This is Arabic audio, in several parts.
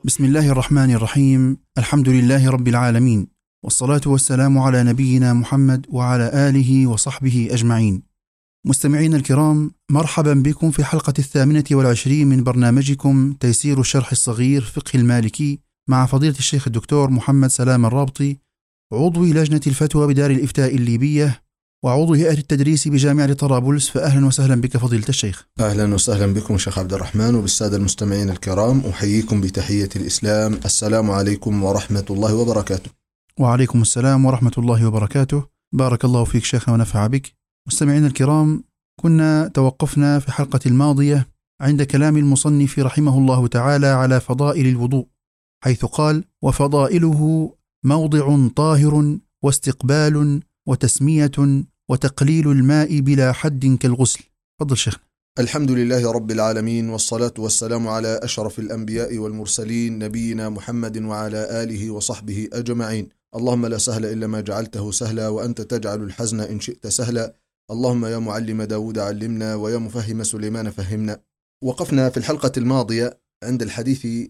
بسم الله الرحمن الرحيم. الحمد لله رب العالمين، والصلاة والسلام على نبينا محمد وعلى آله وصحبه أجمعين. مستمعين الكرام، مرحبا بكم في الحلقة 28 من برنامجكم تيسير الشرح الصغير فقه المالكي مع فضيلة الشيخ الدكتور محمد سلام الرابطي، عضو لجنة الفتوى بدار الإفتاء الليبية وعضو هيئة التدريس بجامعة طرابلس. فأهلا وسهلا بك فضيلة الشيخ. أهلا وسهلا بكم شيخ عبد الرحمن وبالسادة المستمعين الكرام، أحييكم بتحية الإسلام. السلام عليكم ورحمة الله وبركاته. وعليكم السلام ورحمة الله وبركاته. بارك الله فيك شيخنا ونفع بك. مستمعين الكرام، كنا توقفنا في الحلقة الماضية عند كلام المصنف رحمه الله تعالى على فضائل الوضوء، حيث قال: وفضائله موضع طاهر واستقبال وتسمية وتقليل الماء بلا حد كالغسل. فضل شيخ. الحمد لله رب العالمين، والصلاة والسلام على أشرف الأنبياء والمرسلين نبينا محمد وعلى آله وصحبه أجمعين. اللهم لا سهل إلا ما جعلته سهلا، وأنت تجعل الحزن إن شئت سهلا. اللهم يا معلم داود علمنا، ويا مفهم سليمان فهمنا. وقفنا في الحلقة الماضية عند الحديث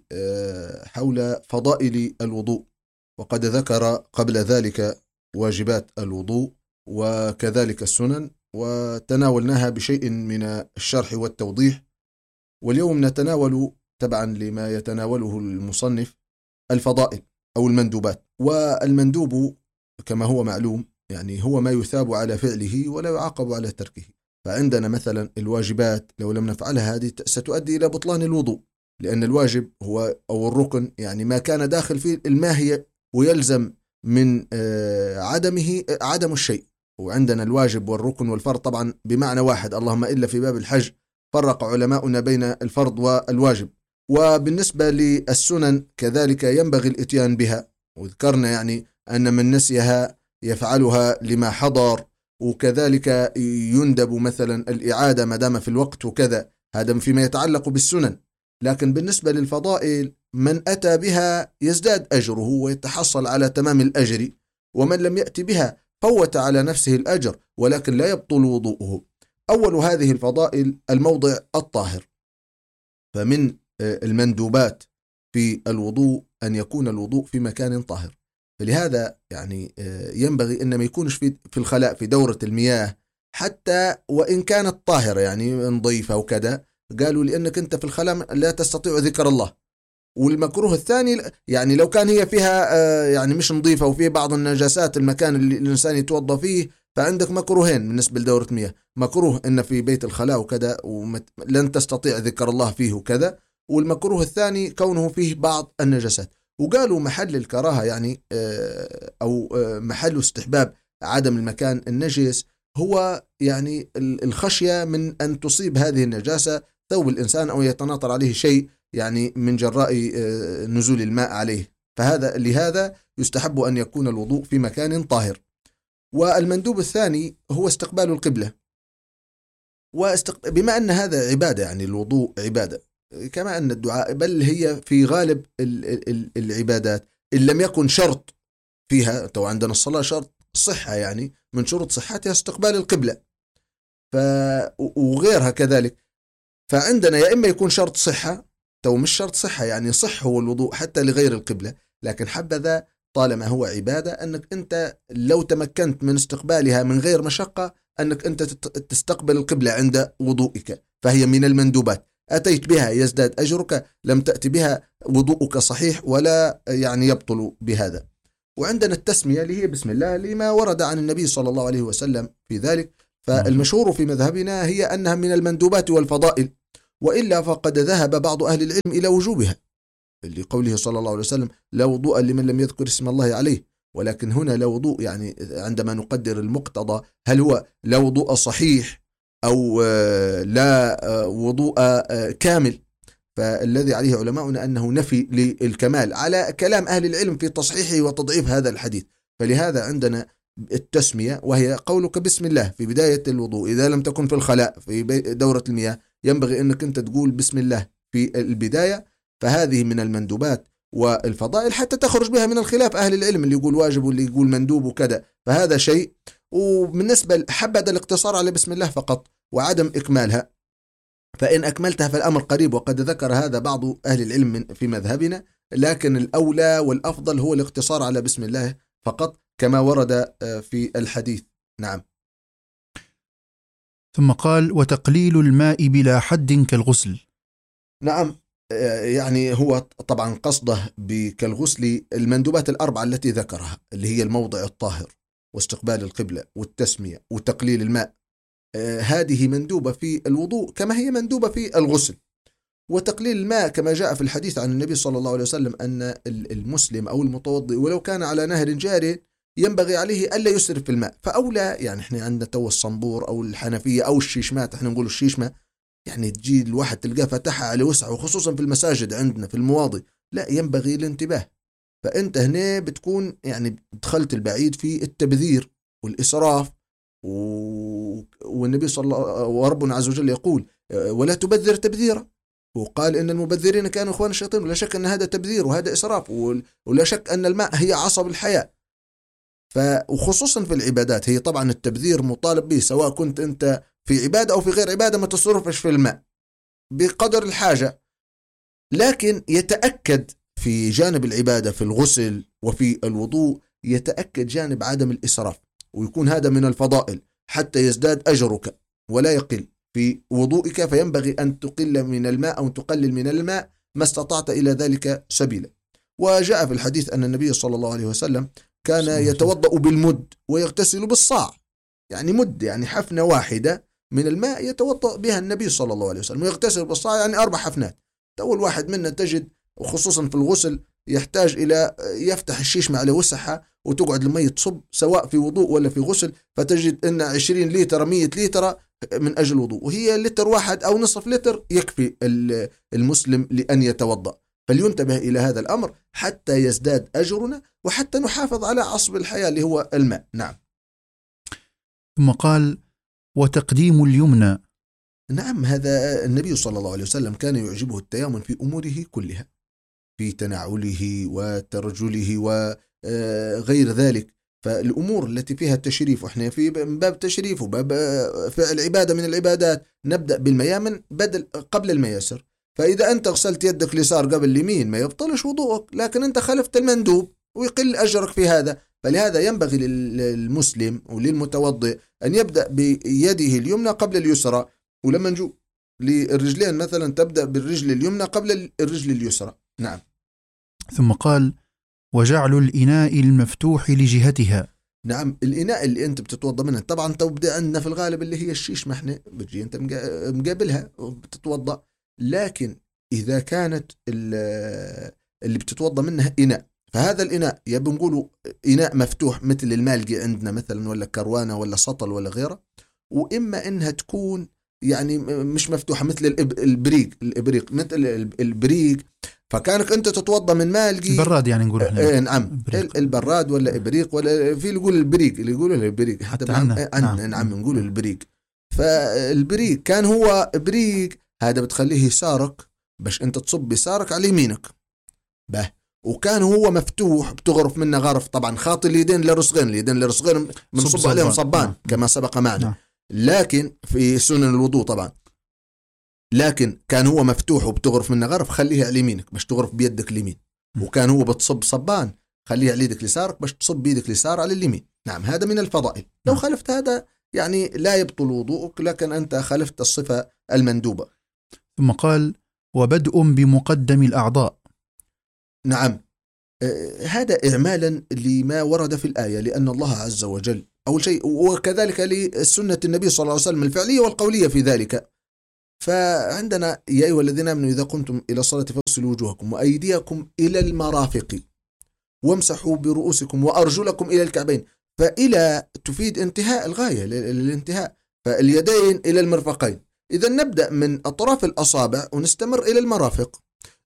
حول فضائل الوضوء، وقد ذكر قبل ذلك واجبات الوضوء وكذلك السنن، وتناولناها بشيء من الشرح والتوضيح. واليوم نتناول تبعا لما يتناوله المصنف الفضائل أو المندوبات. والمندوب كما هو معلوم يعني هو ما يثاب على فعله ولا يعاقب على تركه. فعندنا مثلا الواجبات لو لم نفعلها هذه ستؤدي إلى بطلان الوضوء، لأن الواجب هو أو الركن يعني ما كان داخل فيه الماهية ويلزم من عدمه عدم الشيء. وعندنا الواجب والركن والفرض طبعا بمعنى واحد، اللهم إلا في باب الحج فرق علماؤنا بين الفرض والواجب. وبالنسبة للسنن كذلك ينبغي الاتيان بها، وذكرنا يعني أن من نسيها يفعلها لما حضر، وكذلك يندب مثلا الإعادة ما دام في الوقت وكذا، هذا فيما يتعلق بالسنن. لكن بالنسبة للفضائل من أتى بها يزداد أجره ويتحصل على تمام الأجر، ومن لم يأتي بها فوت على نفسه الأجر ولكن لا يبطل وضوءه. أول هذه الفضائل الموضع الطاهر. فمن المندوبات في الوضوء أن يكون الوضوء في مكان طاهر، فلهذا يعني ينبغي أن ما يكونش في الخلاء في دورة المياه حتى وإن كانت طاهرة يعني نظيفة وكذا، قالوا لأنك أنت في الخلاء لا تستطيع ذكر الله. والمكروه الثاني يعني لو كان هي فيها يعني مش نظيفة وفيه بعض النجاسات المكان اللي الإنسان يتوضى فيه، فعندك مكروهين بالنسبة لدورة مياه: مكروه إن في بيت الخلاء وكذا ولن تستطيع ذكر الله فيه وكذا، والمكروه الثاني كونه فيه بعض النجاسات. وقالوا محل الكراهة يعني أو محل استحباب عدم المكان النجس هو يعني الخشية من أن تصيب هذه النجاسة ثوب الإنسان أو يتناطر عليه شيء يعني من جراء نزول الماء عليه. لهذا يستحب أن يكون الوضوء في مكان طاهر. والمندوب الثاني هو استقبال القبلة، بما أن هذا عبادة يعني الوضوء عبادة كما أن الدعاء، بل هي في غالب العبادات إن لم يكن شرط فيها. تو عندنا الصلاة شرط صحة، يعني من شروط صحتها استقبال القبلة وغيرها كذلك. فعندنا يا إما يكون شرط صحة، تو مش شرط صحة يعني صح هو الوضوء حتى لغير القبلة، لكن حبذا طالما هو عبادة أنك أنت لو تمكنت من استقبالها من غير مشقة أنك أنت تستقبل القبلة عند وضوئك، فهي من المندوبات. أتيت بها يزداد أجرك، لم تأتي بها وضوءك صحيح ولا يعني يبطل بهذا. وعندنا التسمية اللي هي بسم الله لما ورد عن النبي صلى الله عليه وسلم في ذلك. فالمشهور في مذهبنا هي أنها من المندوبات والفضائل، وإلا فقد ذهب بعض أهل العلم إلى وجوبها لقوله صلى الله عليه وسلم: لا وضوء لمن لم يذكر اسم الله عليه. ولكن هنا لا وضوء يعني عندما نقدر المقتضى هل هو لا وضوء صحيح أو لا وضوء كامل. فالذي عليه علماؤنا أنه نفي للكمال على كلام أهل العلم في تصحيحه وتضعيف هذا الحديث. فلهذا عندنا التسمية، وهي قولك بسم الله في بداية الوضوء. إذا لم تكن في الخلاء في دورة المياه ينبغي أنك أنت تقول بسم الله في البداية. فهذه من المندوبات والفضائل حتى تخرج بها من الخلاف أهل العلم، اللي يقول واجب واللي يقول مندوب وكذا، فهذا شيء. وبالنسبة حبذا الاقتصار على بسم الله فقط وعدم إكمالها، فإن أكملتها فالأمر قريب. وقد ذكر هذا بعض أهل العلم في مذهبنا لكن الأولى والأفضل هو الاقتصار على بسم الله فقط كما ورد في الحديث. نعم. ثم قال: وتقليل الماء بلا حد كالغسل. نعم، يعني هو طبعا قصده كالغسل المندوبات الأربعة التي ذكرها، اللي هي الموضع الطاهر واستقبال القبلة والتسمية وتقليل الماء. هذه مندوبة في الوضوء كما هي مندوبة في الغسل. وتقليل الماء كما جاء في الحديث عن النبي صلى الله عليه وسلم أن المسلم أو المتوضئ ولو كان على نهر جاري ينبغي عليه ألا يسرف في الماء. فأولى، يعني احنا عندنا تو الصنبور أو الحنفية أو الشيشمات، احنا نقول الشيشمة، يعني تجي الواحد تلقاه فتحها على وسع، وخصوصا في المساجد عندنا في المواضي، لا، ينبغي الانتباه. فأنت هنا بتكون يعني دخلت البعيد في التبذير والإسراف. والنبي صلى الله وربنا عز وجل يقول: ولا تبذر تبذيرا. وقال إن المبذرين كانوا إخوان الشياطين. ولا شك أن هذا تبذير وهذا إسراف، ولا شك أن الماء هي عصب الحياة. وخصوصا في العبادات، هي طبعا التبذير مطالب به، سواء كنت أنت في عبادة أو في غير عبادة، ما تصرفش في الماء بقدر الحاجة. لكن يتأكد في جانب العبادة في الغسل وفي الوضوء، يتأكد جانب عدم الإسراف، ويكون هذا من الفضائل حتى يزداد أجرك ولا يقل في وضوئك. فينبغي أن تقل من الماء أو تقلل من الماء ما استطعت إلى ذلك سبيلا. وجاء في الحديث أن النبي صلى الله عليه وسلم كان يتوضأ بالمد ويغتسل بالصاع، يعني مد يعني حفنة واحدة من الماء يتوضأ بها النبي صلى الله عليه وسلم، ويغتسل بالصاع يعني 4 حفنات. أول واحد منا تجد، وخصوصا في الغسل، يحتاج إلى يفتح الشيشمة على وسعها وتقعد المية تصب، سواء في وضوء ولا في غسل، فتجد أن 20 لتر 100 لتر من أجل وضوء، وهي لتر واحد أو نصف لتر يكفي المسلم لأن يتوضأ. فلينتبه إلى هذا الأمر حتى يزداد أجرنا وحتى نحافظ على عصب الحياة اللي هو الماء. نعم. ثم قال: وتقديم اليمنى. نعم، هذا النبي صلى الله عليه وسلم كان يعجبه التيامن في أموره كلها، في تنعله وترجله وغير ذلك. فالأمور التي فيها التشريف، وإحنا في باب تشريف وباب فعل عبادة من العبادات، نبدأ بالميامن قبل المياسر. فإذا أنت غسلت يدك اليسار قبل اليمين ما يبطلش وضوءك، لكن أنت خلفت المندوب ويقل أجرك في هذا. فلهذا ينبغي للمسلم وللمتوضئ أن يبدأ بيده اليمنى قبل اليسرى. ولما نجو للرجلين مثلا تبدأ بالرجل اليمنى قبل الرجل اليسرى. نعم. ثم قال: وجعل الإناء المفتوح لجهتها. نعم، الإناء اللي أنت بتتوضى منه، طبعا تبدأ عندنا في الغالب اللي هي الشيش، ما احنا بتجي أنت مقابلها وبتتوضى. لكن إذا كانت اللي بتتوضى منها إناء، فهذا الإناء يا بنقوله إناء مفتوح مثل المالقي عندنا مثلا، ولا كروانة ولا سطل ولا غيره، وإما إنها تكون يعني مش مفتوحة مثل الإبريق مثل البريق. فكانك أنت تتوضى من مالقي، البراد يعني نقول احنا. نعم، البراد ولا إبريق، ولا في اللي يقول البريق، اللي يقولوا البريق حتى نعم نقول البريق. فالبريق كان هو إبريق، هذا بتخليه يسارك باش أنت تصب بيسارك على يمينك وكان هو مفتوح بتغرف منه غرف، طبعا خاطي اليدين لرسغين بنصب عليهم صبان كما سبق معنا. لكن في سنن الوضوء طبعا، لكن كان هو مفتوح وبتغرف منه غرف، خليه على يمينك باش تغرف بيدك اليمين. وكان هو بتصب صبان، خليه على يدك اليسار باش تصب بيدك اليسار على اليمين. نعم، هذا من الفضائل. لو خالفت هذا يعني لا يبطل وضوءك، لكن أنت خالفت الصفة المندوبة. ثم قال: وبدء بمقدم الأعضاء. نعم، هذا إعمالا لما ورد في الآية، لأن الله عز وجل أول شيء، وكذلك لسنة النبي صلى الله عليه وسلم الفعلية والقولية في ذلك. فعندنا: يا أيها الذين آمنوا إذا قمتم إلى الصلاة فاغسلوا وجوهكم وأيديكم إلى المرافق وامسحوا برؤوسكم وأرجلكم إلى الكعبين. فإلى تفيد انتهاء الغاية، الانتهاء. فاليدين إلى المرفقين. إذا نبدأ من أطراف الأصابع ونستمر إلى المرافق.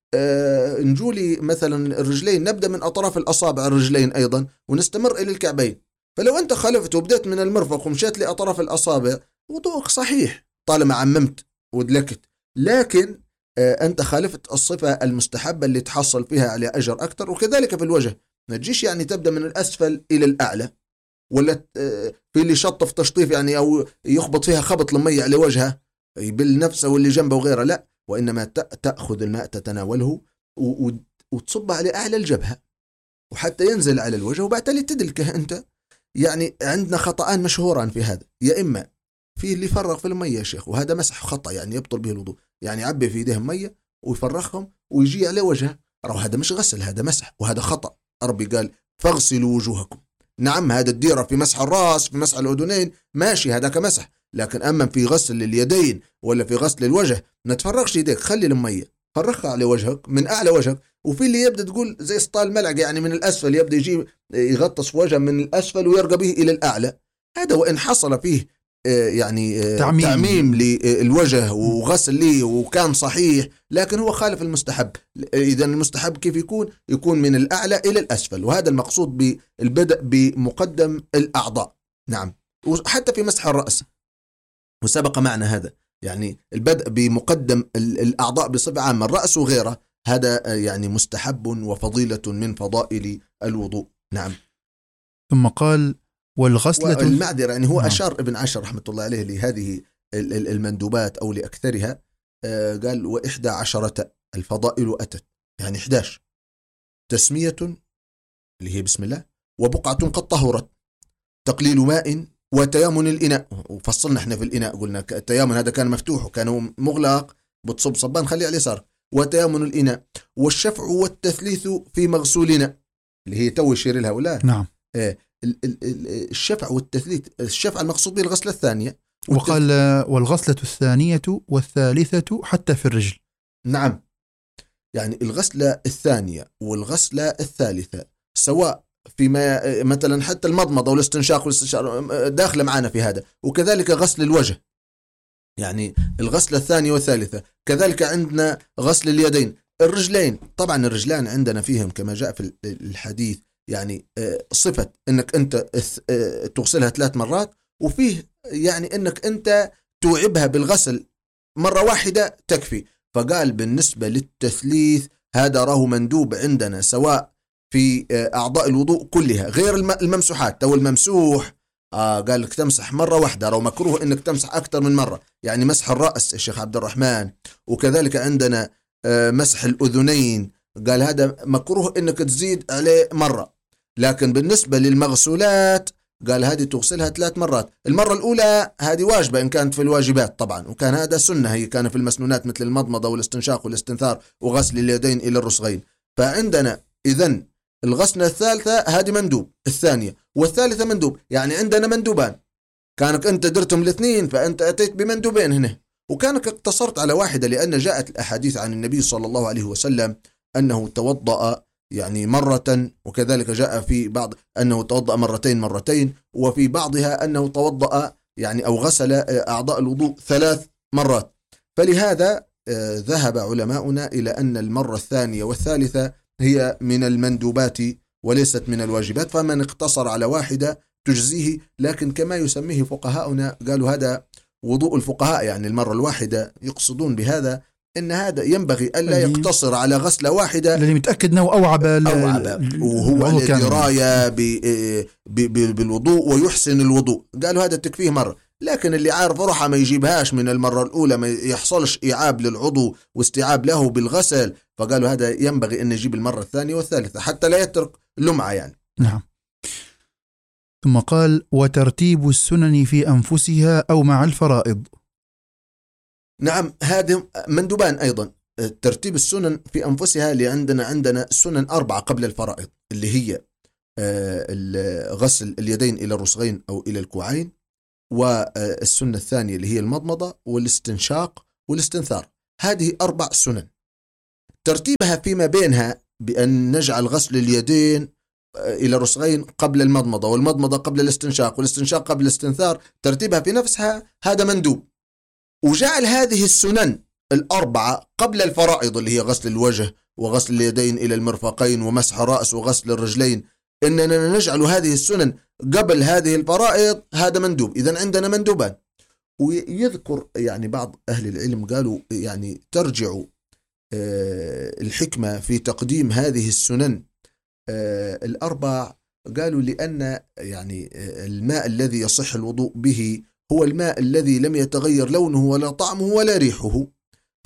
نجولي مثلا الرجلين، نبدأ من أطراف الأصابع الرجلين أيضا ونستمر إلى الكعبين. فلو أنت خالفت وبدأت من المرفق ومشيت لأطراف الأصابع، وضوءك صحيح طالما عممت ودلكت، لكن أنت خالفت الصفة المستحبة اللي تحصل فيها على أجر أكثر. وكذلك في الوجه، ما تجيش يعني تبدأ من الأسفل إلى الأعلى، ولا في اللي شطف تشطيف يعني أو يخبط فيها خبط لمية على وجهه بالنفس أو اللي جنبه وغيره، لا، وإنما تأخذ الماء تتناوله وتصب على أعلى الجبهة وحتى ينزل على الوجه، وبعدين تدلكه أنت. يعني عندنا خطأان مشهوران في هذا، يا إما في اللي يفرغ في المية يا شيخ، وهذا مسح خطأ يعني يبطل به الوضوء، يعني يعبي في يديه مية ويفرغهم ويجي على وجهه، هذا مش غسل، هذا مسح، وهذا خطأ. ربي قال فاغسلوا وجوهكم. نعم هذا الديرة في مسح الرأس، في مسح الأذنين ماشي، هذا كمسح، لكن أما في غسل اليدين ولا في غسل الوجه ما تفرغش يديك، خلي المية فرغها على وجهك من أعلى وجهك. وفي اللي يبدأ تقول زي سطال ملعقة، يعني من الأسفل يبدأ يجي يغطس وجهه من الأسفل ويرقى به إلى الأعلى. هذا وإن حصل فيه يعني تعميم للوجه وغسل ليه وكان صحيح، لكن هو خالف المستحب. إذا المستحب كيف يكون من الأعلى إلى الأسفل، وهذا المقصود بالبدء بمقدم الأعضاء. نعم، وحتى في مسح الرأس وسبق معنا هذا، يعني البدء بمقدم الأعضاء بصفة عامة، الرأس وغيره، هذا يعني مستحب وفضيلة من فضائل الوضوء. نعم. ثم قال والغسلة المعذرة، يعني هو أشار ابن عاشر رحمة الله عليه لهذه المندوبات أو لأكثرها، قال 11 الفضائل أتت، يعني 11: تسمية اللي هي بسم الله، وبقعة قد طهرت، تقليل ماء، وتيامن الإناء. وفصلنا احنا في الإناء قلنا التيامن هذا كان مفتوح وكان مغلق، بتصب صبان خليه على اليسار، وتيامن الإناء، والشفع والتثليث في مغسولنا، اللي هي تو يشير لها ولا؟ نعم. الشفع والتثليث، الشفع المقصود به الغسلة الثانية، وقال والغسلة الثانية والثالثة حتى في الرجل. نعم، يعني الغسلة الثانية والغسلة الثالثة سواء فيما مثلا حتى المضمضة والاستنشاق والاستنشاق داخل معنا في هذا، وكذلك غسل الوجه، يعني الغسلة الثانية والثالثة. كذلك عندنا غسل اليدين، الرجلين، طبعا الرجلان عندنا فيهم كما جاء في الحديث يعني صفة انك انت تغسلها 3 مرات، وفيه يعني انك انت توعبها بالغسل مرة واحدة تكفي. فقال بالنسبة للتثليث هذا راه مندوب عندنا سواء في أعضاء الوضوء كلها غير الممسوحات. أو الممسوح قال لك تمسح مرة واحدة، راه مكروه انك تمسح أكثر من مرة، يعني مسح الرأس الشيخ عبد الرحمن، وكذلك عندنا مسح الأذنين قال هذا مكروه انك تزيد عليه مرة. لكن بالنسبة للمغسولات قال هذه تغسلها 3 مرات. المرة الأولى هذه واجبة إن كانت في الواجبات طبعا، وكان هذا سنة، هي كان في المسنونات مثل المضمضة والاستنشاق والاستنثار وغسل اليدين إلى الرسغين. فعندنا إذن الغسلة الثالثة هذه مندوب، الثانية والثالثة مندوب، يعني عندنا مندوبان. كانك أنت درتم 2 فأنت أتيت بمندوبين هنا، وكانك اقتصرت على واحدة، لأن جاءت الأحاديث عن النبي صلى الله عليه وسلم أنه توضأ يعني مرة، وكذلك جاء في بعض أنه توضأ مرتين، وفي بعضها أنه توضأ يعني أو غسل أعضاء الوضوء 3 مرات. فلهذا ذهب علماؤنا إلى أن المرة الثانية والثالثة هي من المندوبات وليست من الواجبات، فمن اقتصر على واحدة تجزيه. لكن كما يسميه فقهاؤنا قالوا هذا وضوء الفقهاء، يعني المرة الواحدة، يقصدون بهذا إن هذا ينبغي ألا يقتصر على غسلة واحدة، الذي متأكد أنه أوعب وهو الدراية بالوضوء ويحسن الوضوء، قالوا هذا تكفيه مرة. لكن اللي عارف روحه ما يجيبهاش من المرة الأولى، ما يحصلش إعاب للعضو واستيعاب له بالغسل، فقالوا هذا ينبغي أن يجيب المرة الثانية والثالثة حتى لا يترك لمعة يعني. نعم. ثم قال وترتيب السنن في أنفسها أو مع الفرائض. نعم، هذه مندوبان أيضا، ترتيب السنن في أنفسها، اللي عندنا سنن 4 قبل الفرائض، اللي هي غسل اليدين إلى الرسغين أو إلى الكوعين، والسنة الثانية اللي هي المضمضة والاستنشاق والاستنثار. هذه 4 سنن، ترتيبها فيما بينها بأن نجعل غسل اليدين إلى الرسغين قبل المضمضة، والمضمضة قبل الاستنشاق، والاستنشاق قبل الاستنثار، ترتيبها في نفسها هذا مندوب. وجعل هذه السنن 4 قبل الفرائض اللي هي غسل الوجه وغسل اليدين إلى المرفقين ومسح الرأس وغسل الرجلين، إننا نجعل هذه السنن قبل هذه الفرائض، هذا مندوب. إذن عندنا مندوبان. ويذكر يعني بعض أهل العلم قالوا يعني ترجع الحكمة في تقديم هذه السنن 4، قالوا لأن يعني الماء الذي يصح الوضوء به هو الماء الذي لم يتغير لونه ولا طعمه ولا ريحه،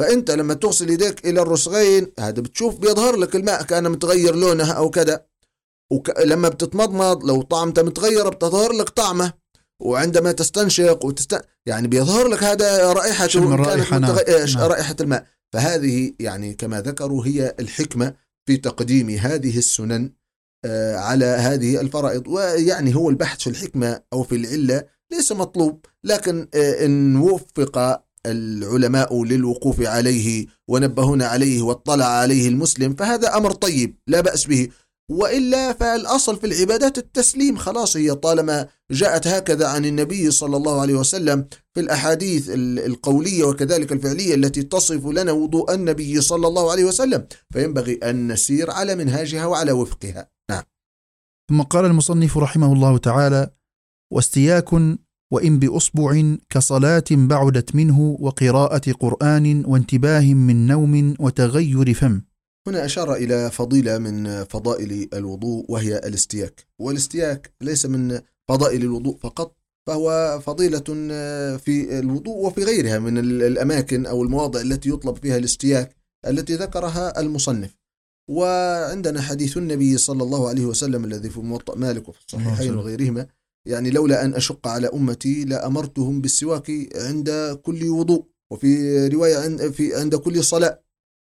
فأنت لما تغسل يديك إلى الرسغين هذا بتشوف بيظهر لك الماء كان متغير لونها أو كذا، لما بتتمضمض لو طعمته متغيرة بتظهر لك طعمه، وعندما تستنشق يعني بيظهر لك هذا رائحته رائحة الماء. فهذه يعني كما ذكروا هي الحكمة في تقديم هذه السنن على هذه الفرائض. ويعني هو البحث في الحكمة أو في العلة ليس مطلوب، لكن إن وفق العلماء للوقوف عليه ونبهنا عليه واطلع عليه المسلم فهذا أمر طيب لا بأس به، وإلا فالأصل في العبادات التسليم خلاص. هي طالما جاءت هكذا عن النبي صلى الله عليه وسلم في الأحاديث القولية وكذلك الفعلية التي تصف لنا وضوء النبي صلى الله عليه وسلم، فينبغي أن نسير على منهاجها وعلى وفقها. نعم. ثم قال المصنف رحمه الله تعالى: واستياك وإن بأصبع كصلاة بعدت منه وقراءة قرآن وانتباه من نوم وتغير فم. هنا أشار إلى فضيلة من فضائل الوضوء وهي الاستياك، والاستياك ليس من فضائل الوضوء فقط، فهو فضيلة في الوضوء وفي غيرها من الأماكن أو المواضع التي يطلب فيها الاستياك التي ذكرها المصنف. وعندنا حديث النبي صلى الله عليه وسلم الذي في موطأ مالك وفي الصحيحين وغيرهما، يعني لولا أن أشق على أمتي لأمرتهم بالسواك عند كل وضوء، وفي رواية عند كل صلاة.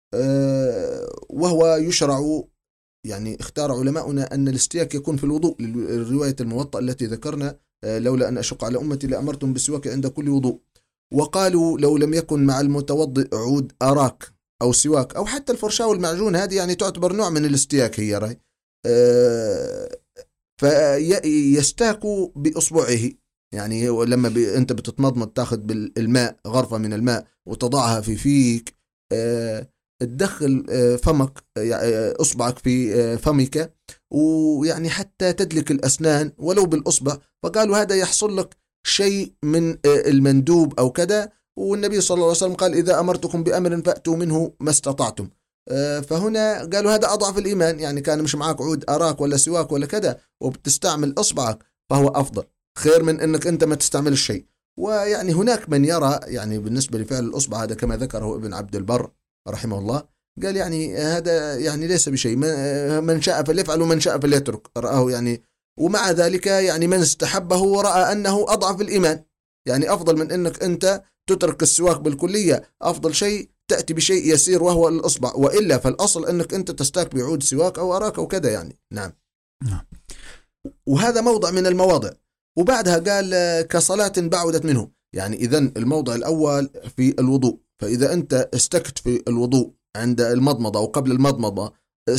وهو يشرع، يعني اختار علماؤنا أن الاستياك يكون في الوضوء للرواية الموطأ التي ذكرنا لولا أن أشق على أمتي لأمرتهم بالسواك عند كل وضوء. وقالوا لو لم يكن مع المتوضئ عود أراك أو سواك أو حتى الفرشاة والمعجون، هذه يعني تعتبر نوع من الاستياك هي رأي، فيستاك بإصبعه. يعني لما أنت بتتمضمض تاخذ بالماء غرفة من الماء وتضعها في فيك، تدخل فمك أصبعك في فمك، ويعني حتى تدلك الأسنان ولو بالأصبع. فقالوا هذا يحصل لك شيء من المندوب أو كذا، والنبي صلى الله عليه وسلم قال إذا أمرتكم بأمر فأتوا منه ما استطعتم. فهنا قالوا هذا أضعف الإيمان، يعني كان مش معاك عود أراك ولا سواك ولا كذا وبتستعمل أصبعك فهو أفضل خير من أنك أنت ما تستعمل الشيء. ويعني هناك من يرى يعني بالنسبة لفعل الأصبع هذا كما ذكره ابن عبد البر رحمه الله، قال يعني هذا يعني ليس بشيء، من شاء فليفعل ومن شاء فليترك، رآه يعني. ومع ذلك يعني من استحبه ورأى أنه أضعف الإيمان، يعني أفضل من أنك أنت تترك السواك بالكلية، أفضل شيء تأتي بشيء يسير وهو الأصبع، وإلا فالأصل أنك أنت تستاك بعود سواك أو أراك أو كذا يعني. نعم. وهذا موضع من المواضع. وبعدها قال كصلاة بعدت منه، يعني إذن الموضع الأول في الوضوء، فإذا أنت استكت في الوضوء عند المضمضة أو قبل المضمضة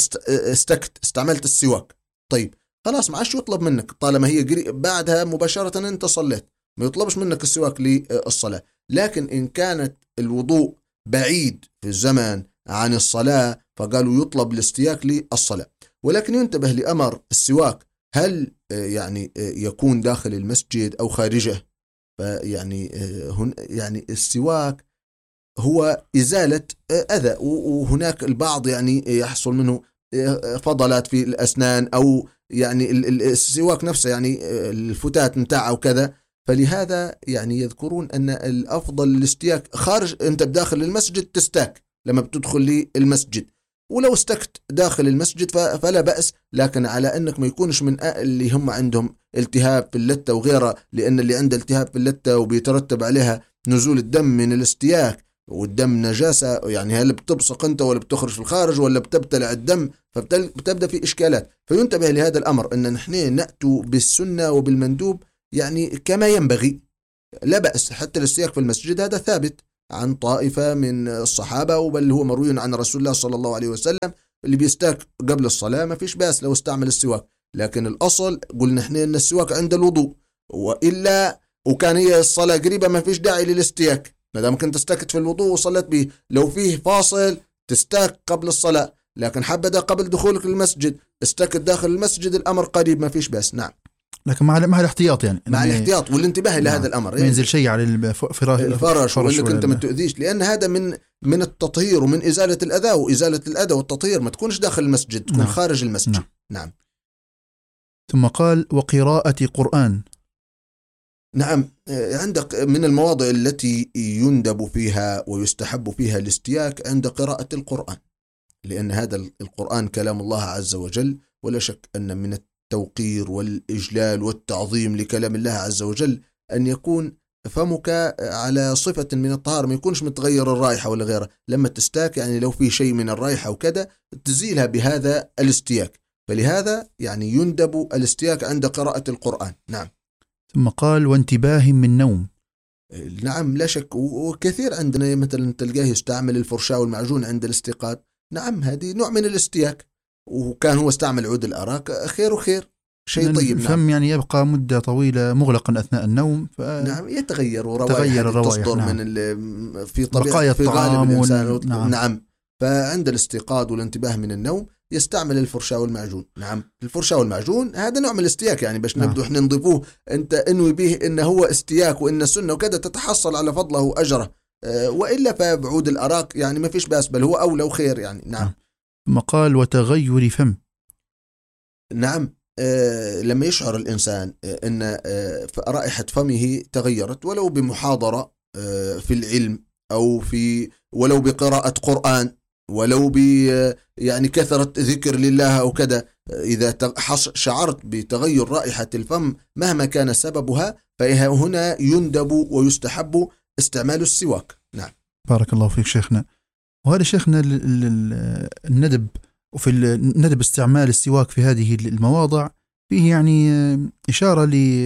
استعملت السواك، طيب خلاص ما عادش يطلب منك طالما هي بعدها مباشرة أنت صليت، ما يطلبش منك السواك للصلاة. لكن إن كانت الوضوء بعيد في الزمن عن الصلاة فقالوا يطلب الاستياك للصلاة. ولكن ينتبه لأمر السواك، هل يعني يكون داخل المسجد أو خارجه؟ فيعني يعني السواك هو إزالة أذى، وهناك البعض يعني يحصل منه فضلات في الأسنان أو يعني السواك نفسه يعني الفتات متاعه وكذا. فلهذا يعني يذكرون أن الأفضل الاستياك خارج، أنت بداخل المسجد تستاك لما بتدخل للمسجد، ولو استكت داخل المسجد فلا بأس، لكن على أنك ما يكونش من اللي هم عندهم التهاب في اللتة وغيرها، لأن اللي عنده التهاب في اللتة وبيترتب عليها نزول الدم من الاستياك، والدم نجاسة، يعني هل بتبصق أنت ولا بتخرج في الخارج ولا بتبتلع الدم، فبتبدأ في إشكالات. فينتبه لهذا الأمر أن نحن نأتوا بالسنة وبالمندوب يعني كما ينبغي، لا بأس. حتى الاستياك في المسجد هذا ثابت عن طائفة من الصحابة، وبل هو مروي عن رسول الله صلى الله عليه وسلم اللي بيستاك قبل الصلاة ما فيش بأس لو استعمل السواك. لكن الأصل قلنا نحن أن السواك عند الوضوء، وإلا وكان هي الصلاة قريبة ما فيش داعي للاستياك، ما دام كنت استكت في الوضوء وصلت به. لو فيه فاصل تستاك قبل الصلاة، لكن حبذا قبل دخولك المسجد استكت داخل المسجد الأمر قريب ما فيش بأس. نعم. لكن مع الاحتياط، يعني مع الاحتياط والانتباه نعم. لهذا الأمر، ما ينزل شيء على الفرش وإنك أنت ما تؤذيش، لأن هذا من التطهير ومن إزالة الأذى، وإزالة الأذى والتطهير ما تكونش داخل المسجد، تكون نعم. خارج المسجد. نعم. ثم قال وقراءة قرآن. نعم. عندك من المواضع التي يندب فيها ويستحب فيها الاستياك عند قراءة القرآن، لأن هذا القرآن كلام الله عز وجل، ولا شك أن من التوقير والإجلال والتعظيم لكلام الله عز وجل أن يكون فمك على صفة من الطهارة، ما يكونش متغير الرائحة ولا غيرها. لما تستاك يعني لو في شيء من الرائحة وكذا تزيلها بهذا الاستياك، فلهذا يعني يندب الاستياك عند قراءة القرآن. نعم. ثم قال وانتباه من نوم. نعم لا شك، وكثير عندنا مثلا تلقاه يستعمل الفرشاة والمعجون عند الاستيقاظ. نعم هذه نوع من الاستياك، وكان هو استعمل عود الأراك خير وخير، شيء طيب. الفم نعم. يعني يبقى مدة طويلة مغلقا أثناء النوم، نعم يتغير، وروائح تصدر نعم. في طبيعة في غالب الإنسان. نعم. فعند الاستيقاظ والانتباه من النوم يستعمل الفرشاة والمعجون. نعم. الفرشاة والمعجون هذا نوع من الاستياك، يعني باش نبدو احنا نضيفوه انت انوي به انه هو استياك وان السنة وكذا تتحصل على فضله وأجره، وإلا فبعود الأراك يعني ما فيش بأس، بل هو أولى وخير يعني. نعم. ثم قال وتغير فم. نعم. لما يشعر الإنسان أن رائحة فمه تغيرت، ولو بمحاضرة في العلم أو ولو بقراءة قرآن، ولو يعني كثرة ذكر لله أو كذا، إذا شعرت بتغير رائحة الفم مهما كان سببها، فهنا يندب ويستحب استعمال السواك. نعم. بارك الله فيك شيخنا. وهذا شيخنا الندب، وفي الندب استعمال السواك في هذه المواضع فيه يعني إشارة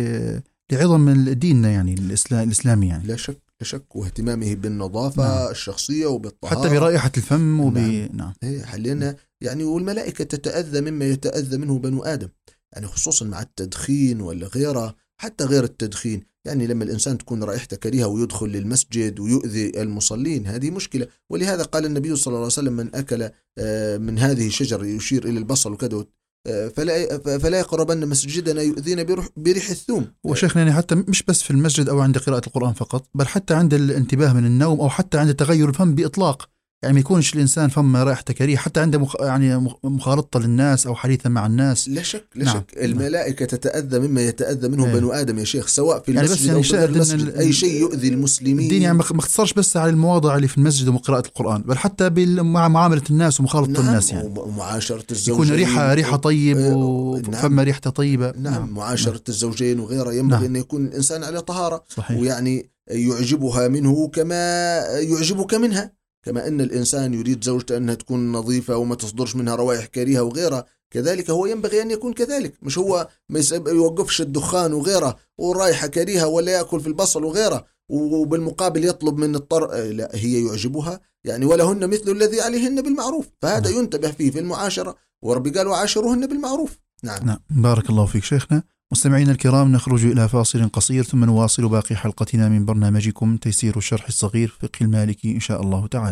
لعظم ديننا يعني الإسلامي يعني. لا شك لا شك، واهتمامه بالنظافة نعم. الشخصية وبالطهارة حتى برائحة الفم نعم. حلينا يعني، والملائكة تتأذى مما يتأذى منه بنو آدم، يعني خصوصا مع التدخين ولا غيره، حتى غير التدخين. يعني لما الإنسان تكون رائحته كريهة ويدخل للمسجد ويؤذي المصلين هذه مشكلة. ولهذا قال النبي صلى الله عليه وسلم من أكل من هذه الشجرة، يشير إلى البصل وكذا، فلا يقربن مسجدنا يؤذينا بريح الثوم. وشيخنا يعني حتى مش بس في المسجد أو عند قراءة القرآن فقط، بل حتى عند الانتباه من النوم، أو حتى عند تغير الفم بإطلاق، يعني ما يكونش الإنسان فم رائحته كريهة حتى عند يعني مخالطة للناس أو حديثا مع الناس. لا شك لا شك. الملائكة تتأذى مما يتأذى منه بنو آدم يا شيخ، سواء في يعني المسجد يعني أو غير المسجد، أي شيء يؤذي المسلمين. الدين يعني ما اختصرش بس على المواضع اللي في المسجد وقراءة القرآن، بل حتى مع معاملة الناس ومخالطة الناس، يعني ومعاشرة الزوجين، يكون ريحة طيب وفم ريحته طيبة. نعم. معاشرة الزوجين وغيره ينبغي أن يكون الإنسان على طهارة. صحيح. ويعني يعجبها منه كما يعجبك منها، كما أن الإنسان يريد زوجته أنها تكون نظيفة وما تصدرش منها روائح كريهة وغيرها، كذلك هو ينبغي أن يكون كذلك. مش هو ما يوقفش الدخان وغيره ورائحة كريهة، ولا يأكل في البصل وغيره، وبالمقابل يطلب من لا، هي يعجبها يعني ولهن مثل الذي عليهن بالمعروف، فهذا ينتبه فيه في المعاشرة، وربي قال وعاشروهن بالمعروف. نعم. بارك الله فيك شيخنا. مستمعينا الكرام، نخرج إلى فاصل قصير ثم نواصل باقي حلقتنا من برنامجكم تيسير الشرح الصغير فقه المالكي إن شاء الله تعالى.